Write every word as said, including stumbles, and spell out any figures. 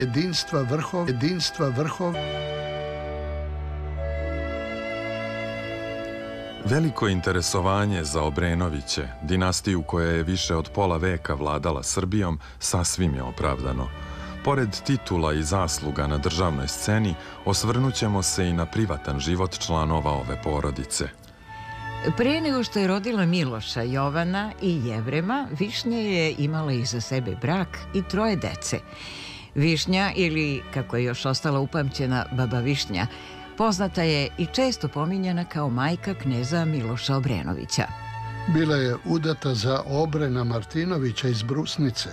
jedinstva vrhov, jedinstva vrhov. Veliko interesovanje za Obrenoviće, dinastiju koja je više od pola veka vladala Srbijom, sasvim je opravdano. Pored titula i zasluga na državnoj sceni, osvrnućemo se i na privatan život članova ove porodice. Pre nego što je rodila Miloša, Jovana i Jevrema, Višnja je imala iza sebe brak i troje dece. Višnja, ili kako je još ostala upamćena Baba Višnja, poznata je i često pominjana kao majka kneza Miloša Obrenovića. Bila je udata za Obrena Martinovića iz Brusnice.